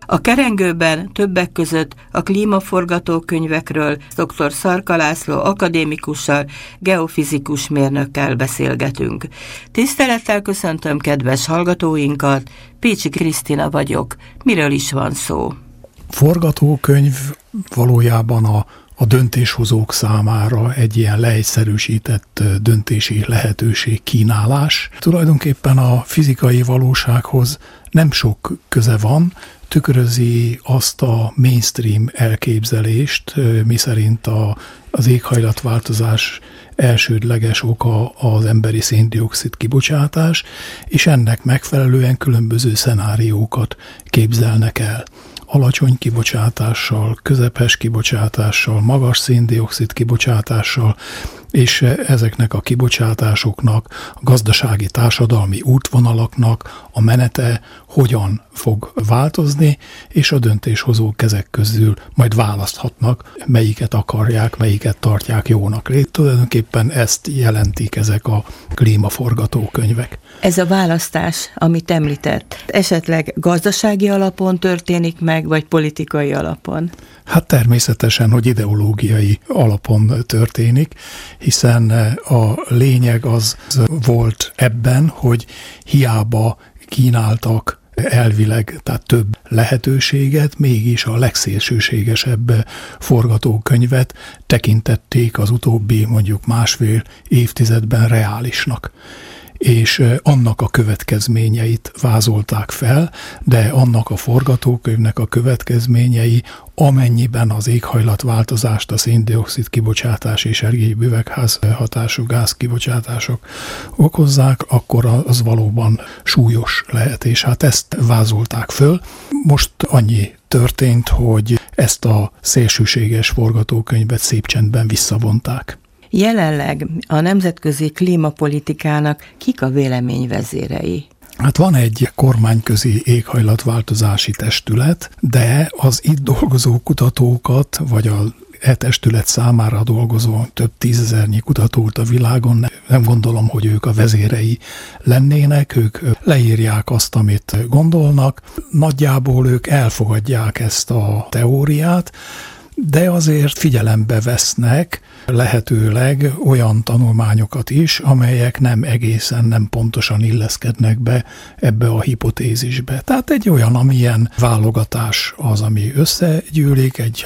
A kerengőben többek között a klímaforgatókönyvekről dr. Szarka László akadémikussal, geofizikus mérnökkel beszélgetünk. Tisztelettel köszöntöm kedves hallgatóinkat, Pécsi Krisztina vagyok. Miről is van szó? Forgatókönyv valójában a döntéshozók számára egy ilyen leegyszerűsített döntési lehetőség kínálás. Tulajdonképpen a fizikai valósághoz nem sok köze van, tükrözi azt a mainstream elképzelést, miszerint az éghajlatváltozás elsődleges oka az emberi szén-dioxid kibocsátás, és ennek megfelelően különböző szenáriókat képzelnek el. Alacsony kibocsátással, közepes kibocsátással, magas szén-dioxid kibocsátással, és ezeknek a kibocsátásoknak, a gazdasági társadalmi útvonalaknak a menete hogyan fog változni, és a döntéshozók ezek közül majd választhatnak, melyiket akarják, melyiket tartják jónak. Tulajdonképpen ezt jelentik ezek a klímaforgatókönyvek. Ez a választás, amit említett, esetleg gazdasági alapon történik meg, vagy politikai alapon? Hát természetesen, hogy ideológiai alapon történik, hiszen a lényeg az volt ebben, hogy hiába kínáltak elvileg, tehát több lehetőséget, mégis a legszélsőségesebb forgatókönyvet tekintették az utóbbi mondjuk másfél évtizedben reálisnak. És annak a következményeit vázolták fel, de annak a forgatókönyvnek a következményei, amennyiben az éghajlatváltozást, a szén-dioxid kibocsátás és egyéb üvegházhatású gázkibocsátások okozzák, akkor az valóban súlyos lehet, és hát ezt vázolták föl. Most annyi történt, hogy ezt a szélsőséges forgatókönyvet szép csendben visszavonták. Jelenleg a nemzetközi klímapolitikának kik a véleményvezérei? Hát van egy kormányközi éghajlatváltozási testület, de az itt dolgozó kutatókat, vagy a testület számára dolgozó több tízezernyi kutatót a világon, nem gondolom, hogy ők a vezérei lennének, ők leírják azt, amit gondolnak, nagyjából ők elfogadják ezt a teóriát, de azért figyelembe vesznek lehetőleg olyan tanulmányokat is, amelyek nem pontosan illeszkednek be ebbe a hipotézisbe. Tehát egy olyan, amilyen válogatás az, ami összegyűlik, egy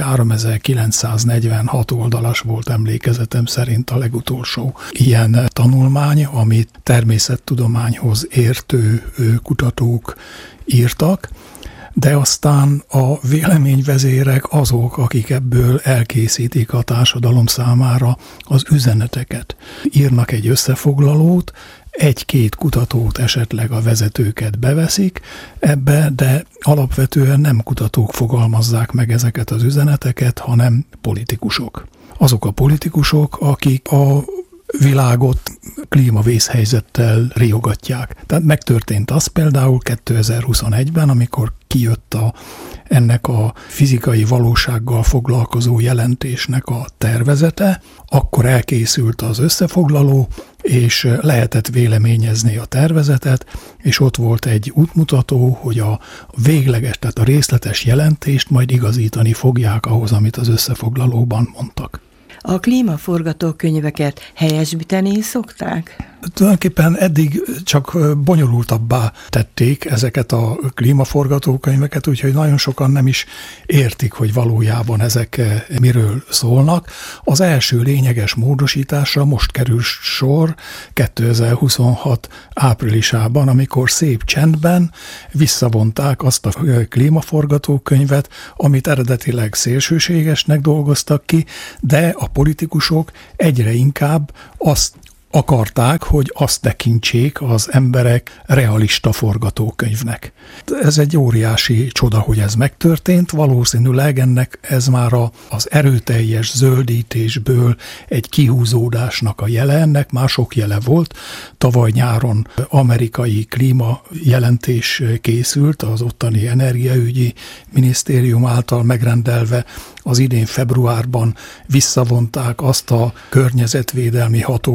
3946 oldalas volt emlékezetem szerint a legutolsó ilyen tanulmány, amit természettudományhoz értő kutatók írtak, de aztán a véleményvezérek azok, akik ebből elkészítik a társadalom számára az üzeneteket. Írnak egy összefoglalót, egy-két kutatót, esetleg a vezetőket beveszik ebbe, de alapvetően nem kutatók fogalmazzák meg ezeket az üzeneteket, hanem politikusok. Azok a politikusok, akik a világot klímavészhelyzettel riogatják. Tehát megtörtént az például 2021-ben, amikor kijött ennek a fizikai valósággal foglalkozó jelentésnek a tervezete, akkor elkészült az összefoglaló, és lehetett véleményezni a tervezetet, és ott volt egy útmutató, hogy a végleges, tehát a részletes jelentést majd igazítani fogják ahhoz, amit az összefoglalóban mondtak. A klímaforgatókönyveket helyesbíteni szokták? Tulajdonképpen eddig csak bonyolultabbá tették ezeket a klímaforgatókönyveket, úgyhogy nagyon sokan nem is értik, hogy valójában ezek miről szólnak. Az első lényeges módosításra most kerül sor 2026 áprilisában, amikor szép csendben visszavonták azt a klímaforgatókönyvet, amit eredetileg szélsőségesnek dolgoztak ki, de a politikusok egyre inkább azt akarták, hogy azt tekintsék az emberek realista forgatókönyvnek. Ez egy óriási csoda, hogy ez megtörtént, valószínűleg ennek ez már az erőteljes zöldítésből egy kihúzódásnak a jele, ennek már sok jele volt. Tavaly nyáron amerikai klímajelentés készült, az ottani energiaügyi minisztérium által megrendelve, az idén februárban visszavonták azt a környezetvédelmi hatósági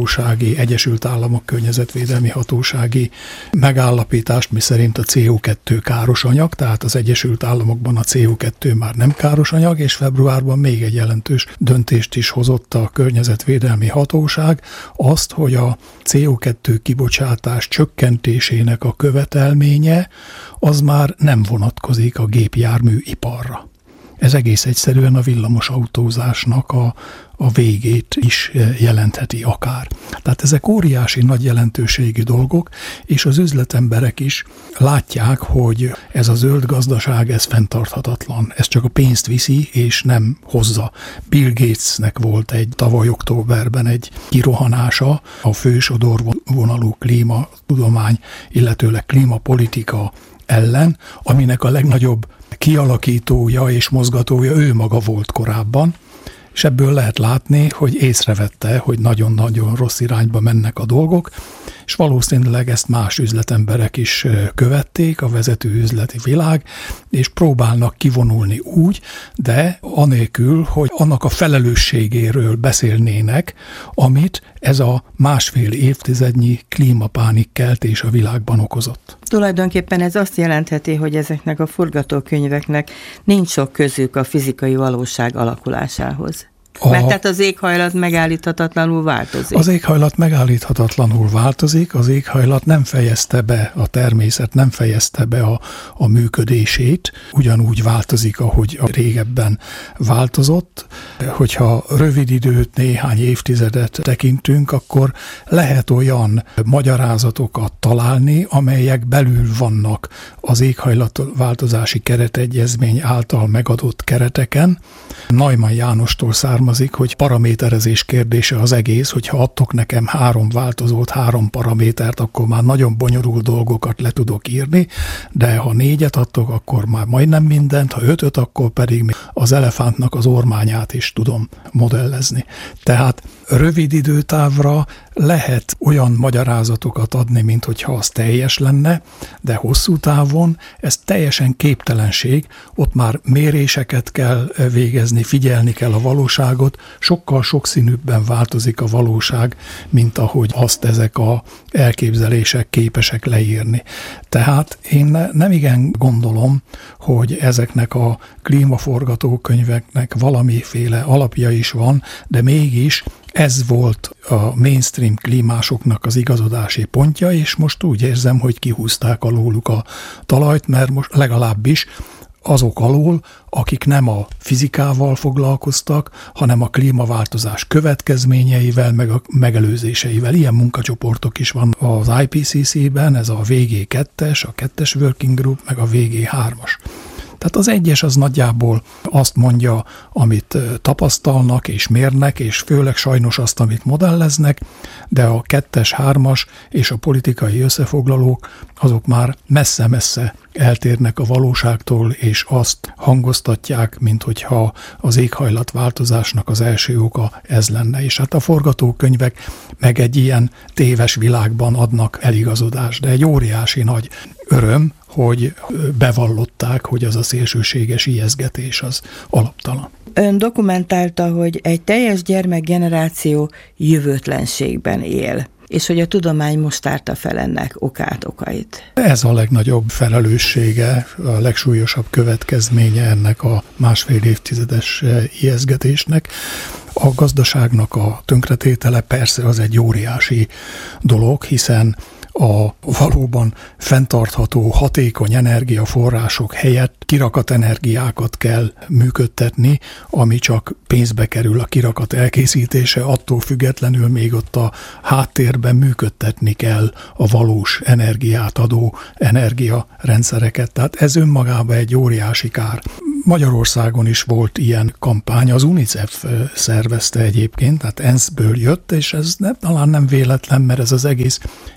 jelenlegi Egyesült Államok Környezetvédelmi Hatósági megállapítást, miszerint a CO2 káros anyag, tehát az Egyesült Államokban a CO2 már nem káros anyag, és februárban még egy jelentős döntést is hozott a Környezetvédelmi Hatóság, azt, hogy a CO2 kibocsátás csökkentésének a követelménye az már nem vonatkozik a gépjármű iparra. Ez egész egyszerűen a villamos autózásnak a végét is jelentheti akár. Tehát ezek óriási nagy jelentőségű dolgok, és az üzletemberek is látják, hogy ez a zöld gazdaság, ez fenntarthatatlan. Ez csak a pénzt viszi, és nem hozza. Bill Gatesnek volt tavaly októberben egy kirohanása a fősodorvonalú klímatudomány, illetőleg klímapolitika ellen, aminek a legnagyobb kialakítója és mozgatója ő maga volt korábban, és ebből lehet látni, hogy észrevette, hogy nagyon-nagyon rossz irányba mennek a dolgok, és valószínűleg ezt más üzletemberek is követték, a vezető üzleti világ, és próbálnak kivonulni úgy, de anélkül, hogy annak a felelősségéről beszélnének, amit ez a 1,5 évtizednyi klímapánik keltés a világban okozott. Tulajdonképpen ez azt jelentheti, hogy ezeknek a forgatókönyveknek nincs sok közük a fizikai valóság alakulásához. Mert tehát az éghajlat megállíthatatlanul változik. Az éghajlat megállíthatatlanul változik, az éghajlat nem fejezte be, a természet nem fejezte be a működését, ugyanúgy változik, ahogy régebben változott. Hogyha rövid időt, néhány évtizedet tekintünk, akkor lehet olyan magyarázatokat találni, amelyek belül vannak az éghajlatváltozási keretegyezmény által megadott kereteken. Neumann Jánostól származik, hogy paraméterezés kérdése az egész, hogyha adtok nekem 3 változót, 3 paramétert, akkor már nagyon bonyolult dolgokat le tudok írni, de ha 4-et adtok, akkor már majdnem mindent, ha 5-öt, akkor pedig az elefántnak az ormányát is tudom modellezni. Tehát rövid időtávra lehet olyan magyarázatokat adni, mint hogyha az teljes lenne, de hosszú távon ez teljesen képtelenség, ott már méréseket kell végezni, figyelni kell a valóságot, sokkal sokszínűbben változik a valóság, mint ahogy azt ezek az elképzelések képesek leírni. Tehát én nem igen gondolom, hogy ezeknek a klímaforgatókönyveknek valamiféle alapja is van, de mégis ez volt a mainstream klímásoknak az igazodási pontja, és most úgy érzem, hogy kihúzták alóluk a talajt, mert most legalábbis azok alól, akik nem a fizikával foglalkoztak, hanem a klímaváltozás következményeivel, meg a megelőzéseivel. Ilyen munkacsoportok is van az IPCC-ben, ez a VG2-es, a 2-es Working Group, meg a VG3-as. Tehát az 1-es az nagyjából azt mondja, amit tapasztalnak és mérnek, és főleg sajnos azt, amit modelleznek, de a 2-es, 3-as és a politikai összefoglalók azok már messze-messze eltérnek a valóságtól, és azt hangoztatják, mint hogyha az éghajlatváltozásnak az első oka ez lenne. És hát a forgatókönyvek meg egy ilyen téves világban adnak eligazodást, de egy óriási nagy öröm, hogy bevallották, hogy az a szélsőséges ijesztgetés az alaptalan. Ön dokumentálta, hogy egy teljes gyermekgeneráció jövőtlenségben él, és hogy a tudomány most tárta fel ennek okait. Ez a legnagyobb felelőssége, a legsúlyosabb következménye ennek a 1,5 évtizedes ijesztgetésnek. A gazdaságnak a tönkretétele persze az egy óriási dolog, hiszen a valóban fenntartható, hatékony energiaforrások helyett kirakat energiákat kell működtetni, ami csak pénzbe kerül a kirakat elkészítése, attól függetlenül még ott a háttérben működtetni kell a valós energiát adó energiarendszereket. Tehát ez önmagában egy óriási kár. Magyarországon is volt ilyen kampány, az UNICEF szervezte egyébként, tehát ENSZ-ből jött, és ez talán nem véletlen, mert ez az egész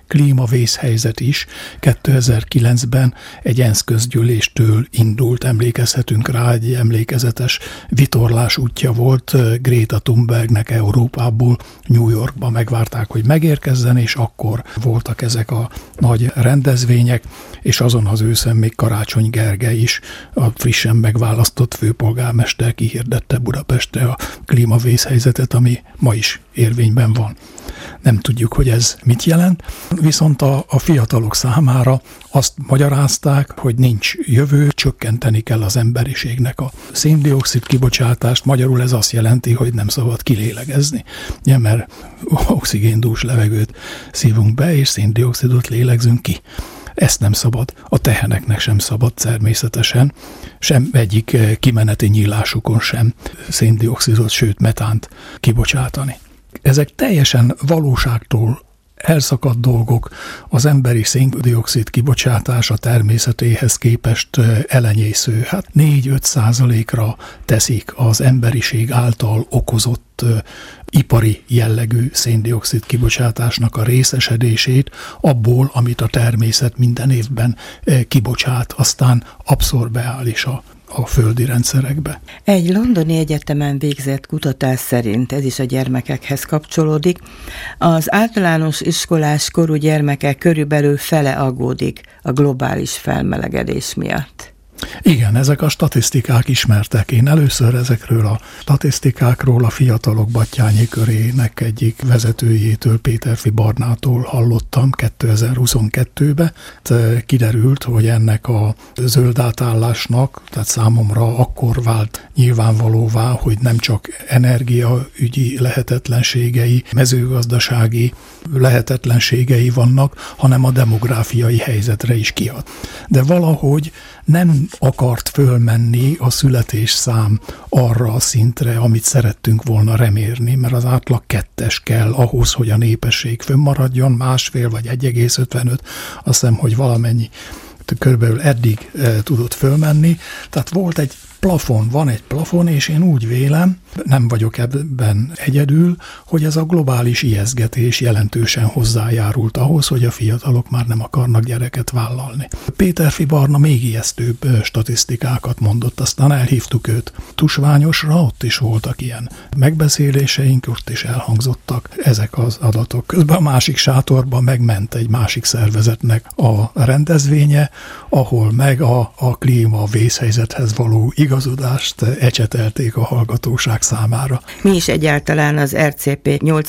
klímavészhelyzet is 2009-ben egy ENSZ közgyűléstől indult, emlékezhetünk rá, egy emlékezetes vitorlás útja volt Greta Thunbergnek Európából New Yorkba, megvárták, hogy megérkezzen, és akkor voltak ezek a nagy rendezvények, és azon az őszen még Karácsony Gergely is, a frissen megválasztott főpolgármester kihirdette Budapestre a klímavészhelyzetet, ami ma is érvényben van. Nem tudjuk, hogy ez mit jelent, viszont a fiatalok számára azt magyarázták, hogy nincs jövő, csökkenteni kell az emberiségnek a szén-dioxid kibocsátást, magyarul ez azt jelenti, hogy nem szabad kilélegezni, mert oxigéndús levegőt szívunk be, és szén-dioxidot lélegzünk ki. Ezt nem szabad, a teheneknek sem szabad természetesen, sem egyik kimeneti nyílásukon sem szén-dioxidot, sőt metánt kibocsátani. Ezek teljesen valóságtól elszakadt dolgok, az emberi szén-dioxid kibocsátása természetéhez képest elenyésző. 4-5%-ra teszik az emberiség által okozott ipari jellegű szén-dioxid kibocsátásnak a részesedését abból, amit a természet minden évben kibocsát, aztán abszorbál is a földi rendszerekbe. Egy londoni egyetemen végzett kutatás szerint, ez is a gyermekekhez kapcsolódik, az általános iskolás korú gyermekek körülbelül fele aggódik a globális felmelegedés miatt. Igen, ezek a statisztikák ismertek. Én először ezekről a statisztikákról a Fiatalok Batthyány Körének egyik vezetőjétől, Péterfi Barnától hallottam 2022-ben. Kiderült, hogy ennek a zöld átállásnak, tehát számomra akkor vált nyilvánvalóvá, hogy nem csak energiaügyi lehetetlenségei, mezőgazdasági lehetetlenségei vannak, hanem a demográfiai helyzetre is kihat. De valahogy nem akart fölmenni a születésszám arra a szintre, amit szerettünk volna remérni, mert az átlag 2 kell ahhoz, hogy a népesség fönnmaradjon, 1,5 vagy 1,55, azt hiszem, hogy valamennyi körülbelül eddig tudott fölmenni. Tehát volt egy plafon, van egy plafon, és én úgy vélem, nem vagyok ebben egyedül, hogy ez a globális ijesztgetés jelentősen hozzájárult ahhoz, hogy a fiatalok már nem akarnak gyereket vállalni. Péterfi Barna még ijesztőbb statisztikákat mondott, aztán elhívtuk őt Tusványosra, ott is voltak ilyen megbeszéléseink, ott is elhangzottak ezek az adatok. Közben a másik sátorban megment egy másik szervezetnek a rendezvénye, ahol meg a klíma vészhelyzethez való igazodást ecsetelték a hallgatóság számára. Mi is egyáltalán az RCP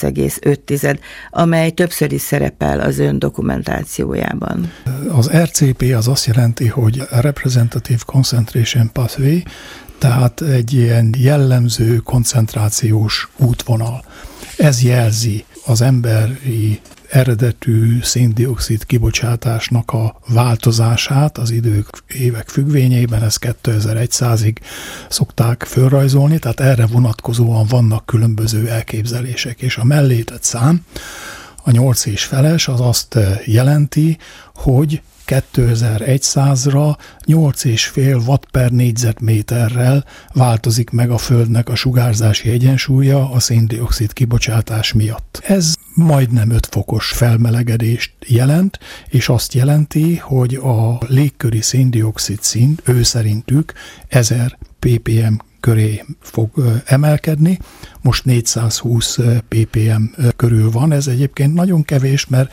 8,5, amely többször is szerepel az ön dokumentációjában? Az RCP az azt jelenti, hogy Representative Concentration Pathway, tehát egy ilyen jellemző koncentrációs útvonal. Ez jelzi az emberi eredetű szén-dioxid kibocsátásnak a változását az évek függvényében, ezt 2100-ig szokták fölrajzolni, tehát erre vonatkozóan vannak különböző elképzelések, és a mellé-tett szám, a 8,5 az azt jelenti, hogy 2100-ra 8,5 watt per négyzetméterrel változik meg a Földnek a sugárzási egyensúlya a szén-dioxid kibocsátás miatt. Ez majdnem 5 fokos felmelegedést jelent, és azt jelenti, hogy a légköri szén-dioxid szint ő szerintük 1000 ppm köré fog emelkedni. Most 420 ppm körül van, ez egyébként nagyon kevés, mert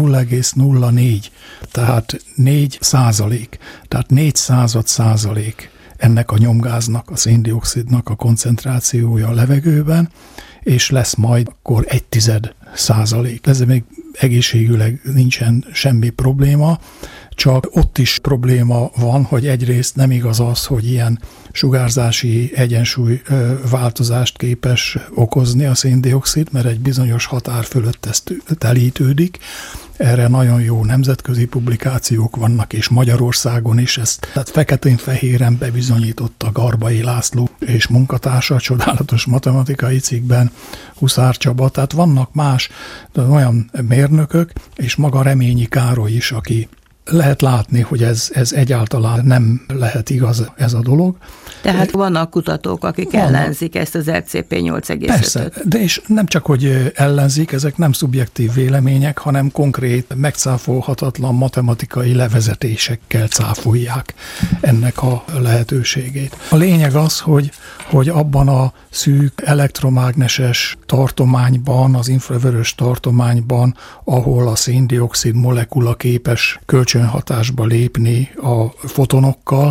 0,04, tehát 4%, tehát 400% ennek a nyomgáznak, a szén-dioxidnak a koncentrációja a levegőben, és lesz majd akkor 0,1%. Ez még egészségüleg nincsen semmi probléma, csak ott is probléma van, hogy egyrészt nem igaz az, hogy ilyen sugárzási egyensúly változást képes okozni a szén-dioxid, mert egy bizonyos határ fölött ez telítődik. Erre nagyon jó nemzetközi publikációk vannak, és Magyarországon is ezt, tehát feketén-fehéren bebizonyította Garbai László és munkatársa, csodálatos matematikai cikkben, Huszár Csaba, tehát vannak más olyan mérnökök, és maga Reményi Károly is, aki lehet látni, hogy ez egyáltalán nem lehet igaz ez a dolog. Tehát vannak kutatók, akik ellenzik ezt az RCP8,5-öt. Persze, de és nem csak, hogy ellenzik, ezek nem szubjektív vélemények, hanem konkrét, megcáfolhatatlan matematikai levezetésekkel cáfolják ennek a lehetőségét. A lényeg az, hogy abban a szűk elektromágneses tartományban, az infravörös tartományban, ahol a szén-dioxid molekula képes kölcsönhatásba lépni a fotonokkal,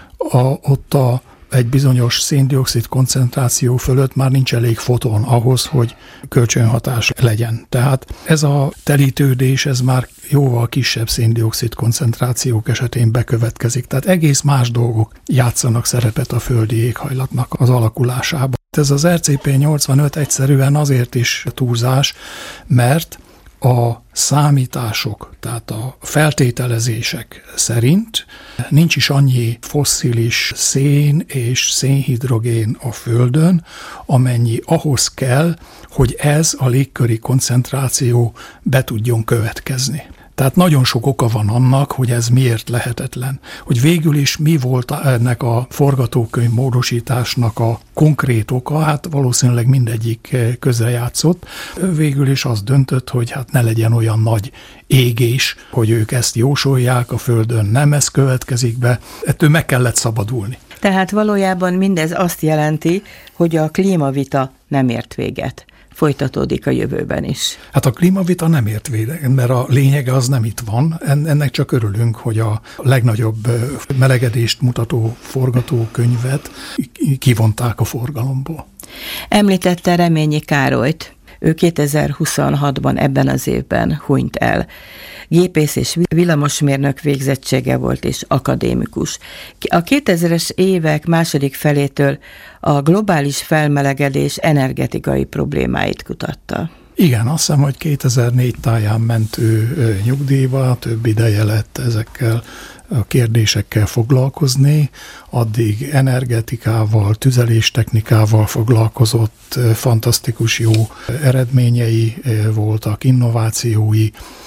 ott egy bizonyos szén-dioxid koncentráció fölött már nincs elég foton ahhoz, hogy kölcsönhatás legyen. Tehát ez a telítődés, ez már jóval kisebb szén-dioxid koncentrációk esetén bekövetkezik. Tehát egész más dolgok játszanak szerepet a földi éghajlatnak az alakulásában. Ez az RCP85 egyszerűen azért is túlzás, mert a számítások, tehát a feltételezések szerint nincs is annyi fosszilis szén és szénhidrogén a Földön, amennyi ahhoz kell, hogy ez a légköri koncentráció be tudjon következni. Tehát nagyon sok oka van annak, hogy ez miért lehetetlen. Hogy végül is mi volt ennek a forgatókönyv módosításnak a konkrét oka, hát valószínűleg mindegyik közrejátszott. Végül is az döntött, hogy hát ne legyen olyan nagy égés, hogy ők ezt jósolják, a Földön nem ez következik be, ettől meg kellett szabadulni. Tehát valójában mindez azt jelenti, hogy a klímavita nem ért véget. Folytatódik a jövőben is. Hát a klímavita nem ért véget, mert a lényege az nem itt van. Ennek csak örülünk, hogy a legnagyobb melegedést mutató forgatókönyvet kivonták a forgalomból. Említette Reményi Károlyt. Ő 2026-ban ebben az évben hunyt el. Gépész és villamosmérnök végzettsége volt és akadémikus. A 2000-es évek második felétől a globális felmelegedés energetikai problémáit kutatta. Igen, azt hiszem, hogy 2004 táján ment ő nyugdíjba, több ideje lett ezekkel a kérdésekkel foglalkozni, addig energetikával, tüzeléstechnikával foglalkozott, fantasztikus jó eredményei voltak, innovációi,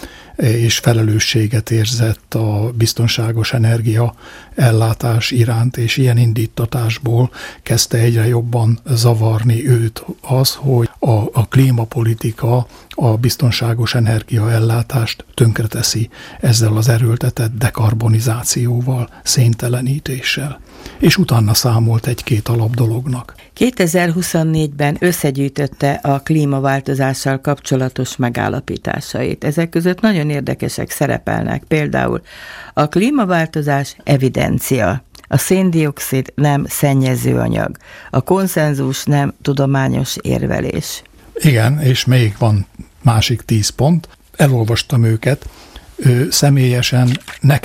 és felelősséget érzett a biztonságos energia ellátás iránt, és ilyen indítatásból kezdte egyre jobban zavarni őt az, hogy a klímapolitika a biztonságos energiaellátást tönkreteszi ezzel az erőltetett dekarbonizációval, széntelenítéssel. És utána számolt egy-két alapdolognak. 2024-ben összegyűjtötte a klímaváltozással kapcsolatos megállapításait. Ezek között nagyon érdekesek szerepelnek, például a klímaváltozás evidencia, a szén-dioxid nem szennyező anyag, a konszenzus nem tudományos érvelés. Igen, és még van másik 10 pont. Elolvastam őket, ő személyesen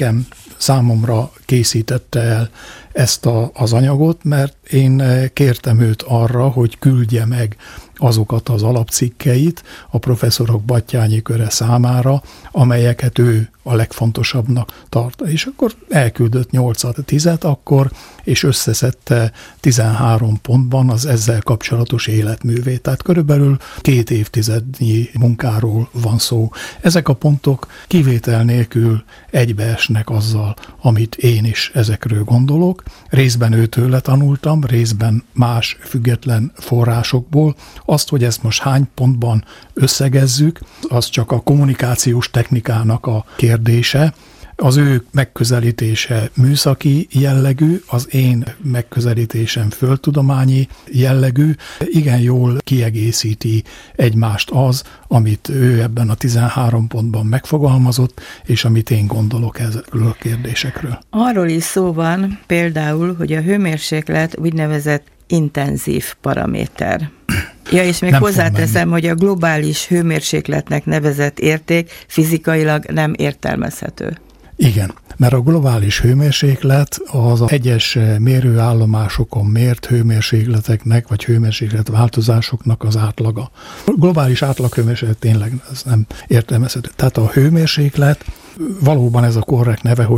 számomra készítette el ezt az anyagot, mert én kértem őt arra, hogy küldje meg azokat az alapcikkeit a professzorok Batthyány köre számára, amelyeket ő a legfontosabbnak tart. És akkor elküldött 8-10 akkor, és összeszedte 13 pontban az ezzel kapcsolatos életművét. Tehát körülbelül 2 évtizednyi munkáról van szó. Ezek a pontok kivétel nélkül egybeesnek azzal, amit én is ezekről gondolok. Részben őtőle tanultam, részben más független forrásokból. Azt, hogy ezt most hány pontban összegezzük, az csak a kommunikációs technikának a kérdése. Az ő megközelítése műszaki jellegű, az én megközelítésem földtudományi jellegű. Igen jól kiegészíti egymást az, amit ő ebben a 13 pontban megfogalmazott, és amit én gondolok ezekről a kérdésekről. Arról is szó van például, hogy a hőmérséklet úgynevezett intenzív paraméter. Ja, és még hozzáteszem, hogy a globális hőmérsékletnek nevezett érték fizikailag nem értelmezhető. Igen, mert a globális hőmérséklet az egyes mérőállomásokon mért hőmérsékleteknek, vagy hőmérséklet változásoknak az átlaga. A globális átlaghőmérséklet tényleg ez nem értelmezhető. Tehát a hőmérséklet valóban ez a korrekt neve, hogy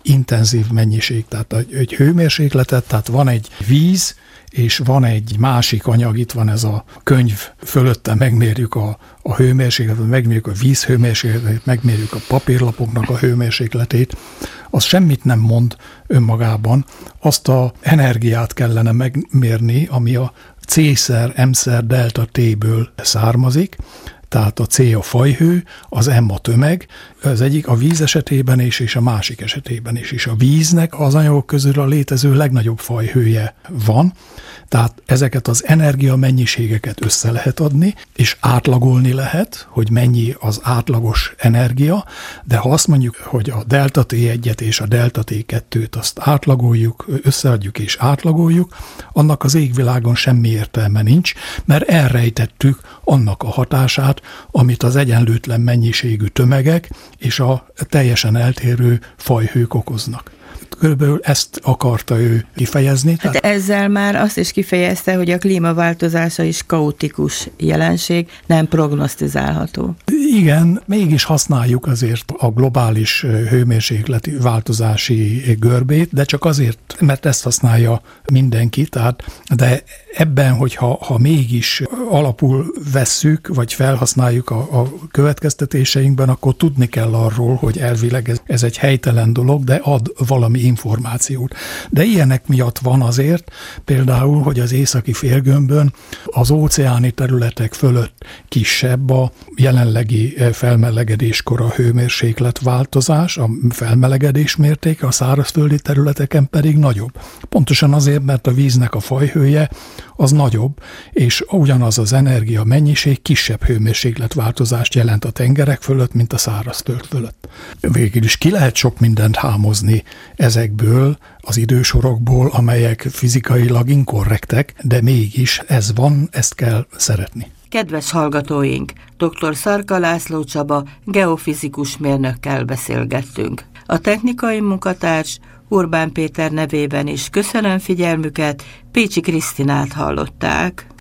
intenzív mennyiség, tehát egy hőmérsékletet, tehát van egy víz, és van egy másik anyag, itt van ez a könyv, fölötte megmérjük a hőmérsékletet, megmérjük a víz hőmérsékletét, megmérjük a papírlapoknak a hőmérsékletét, az semmit nem mond önmagában, azt az energiát kellene megmérni, ami a C-szer, M-szer, delta T-ből származik, tehát a C a fajhő, az M a tömeg, az egyik a víz esetében is, és a másik esetében is. És a víznek az anyagok közül a létező legnagyobb fajhője van, tehát ezeket az energiamennyiségeket össze lehet adni, és átlagolni lehet, hogy mennyi az átlagos energia, de ha azt mondjuk, hogy a delta T1-et és a delta T2-t azt átlagoljuk, összeadjuk és átlagoljuk, annak az égvilágon semmi értelme nincs, mert elrejtettük annak a hatását, amit az egyenlőtlen mennyiségű tömegek és a teljesen eltérő fajhők okoznak. Körülbelül ezt akarta ő kifejezni. Hát ezzel már azt is kifejezte, hogy a klímaváltozása is kaotikus jelenség, nem prognosztizálható. Igen, mégis használjuk azért a globális hőmérsékleti változási görbét, de csak azért, mert ezt használja mindenki, de ebben, hogyha mégis alapul vesszük, vagy felhasználjuk a következtetéseinkben, akkor tudni kell arról, hogy elvileg ez egy helytelen dolog, de ad valami információt. De ilyenek miatt van azért, például, hogy az északi félgömbön az óceáni területek fölött kisebb a jelenlegi felmelegedéskor a hőmérséklet változás, a felmelegedés mértéke, a szárazföldi területeken pedig nagyobb. Pontosan azért, mert a víznek a fajhője az nagyobb, és ugyanaz az energia mennyiség kisebb hőmérsékletváltozást jelent a tengerek fölött, mint a szárazföld fölött. Végül is ki lehet sok mindent hámozni ezekből az idősorokból, amelyek fizikailag inkorrektek, de mégis ez van, ezt kell szeretni. Kedves hallgatóink, dr. Szarka László Csaba geofizikus mérnökkel beszélgettünk. A technikai munkatárs Urbán Péter nevében is köszönöm figyelmüket, Pécsi Krisztinát hallották.